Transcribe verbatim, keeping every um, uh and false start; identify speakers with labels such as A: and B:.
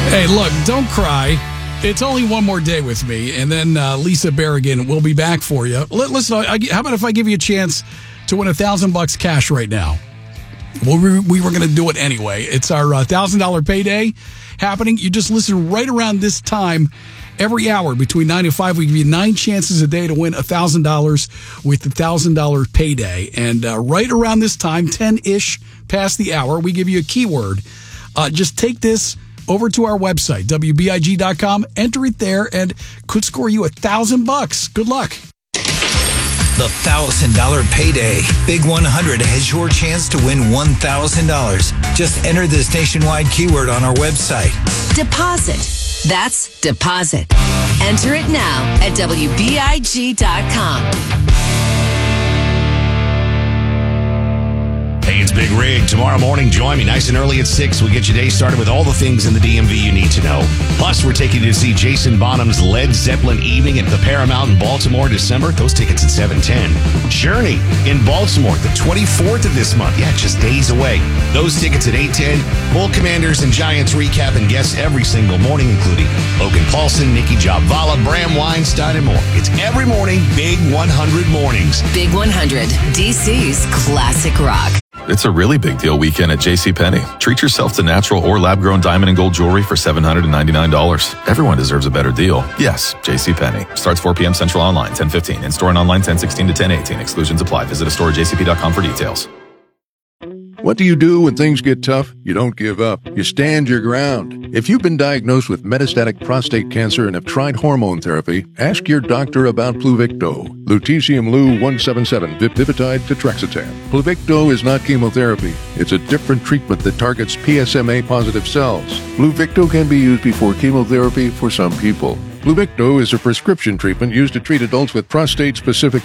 A: Hey, look, don't cry. It's only one more day with me, and then uh, Lisa Berrigan will be back for you. L- listen, I, how about if I give you a chance to win a thousand bucks cash right now? Well, we, we were going to do it anyway. It's our uh, thousand dollar payday happening. You just listen right around this time. Every hour between nine and five, we give you nine chances a day to win one thousand dollars with the one thousand dollar payday. And uh, right around this time, ten-ish past the hour, we give you a keyword. Uh, just take this over to our website, W B I G dot com, enter it there, and could score you a thousand bucks. Good luck.
B: The one thousand dollar payday. Big one hundred has your chance to win one thousand dollars. Just enter this nationwide keyword on our website.
C: Deposit. That's deposit. Enter it now at W B I G dot com.
D: Hey, it's Big Rig. Tomorrow morning, join me nice and early at six. We'll get your day started with all the things in the D M V you need to know. Plus, we're taking you to see Jason Bonham's Led Zeppelin Evening at the Paramount in Baltimore in December. Those tickets at seven ten. Journey in Baltimore, the twenty-fourth of this month. Yeah, just days away. Those tickets at eight ten. Full Commanders and Giants recap and guests every single morning, including Logan Paulson, Nikki Jobvala, Bram Weinstein, and more. It's every morning, Big one hundred mornings.
C: Big one hundred, D C's classic rock.
E: It's a really big deal weekend at JCPenney. Treat yourself to natural or lab-grown diamond and gold jewelry for seven hundred ninety-nine dollars. Everyone deserves a better deal. Yes, JCPenney. Starts four p.m. Central online, ten fifteen. In-store and online, ten sixteen to ten eighteen. Exclusions apply. Visit a store at j c p dot com for details.
F: What do you do when things get tough? You don't give up. You stand your ground. If you've been diagnosed with metastatic prostate cancer and have tried hormone therapy, ask your doctor about Pluvicto. Lutetium Lu one seventy-seven, Vipitide Tetrexatan. Pluvicto is not chemotherapy. It's a different treatment that targets P S M A-positive cells. Pluvicto can be used before chemotherapy for some people. Pluvicto is a prescription treatment used to treat adults with prostate-specific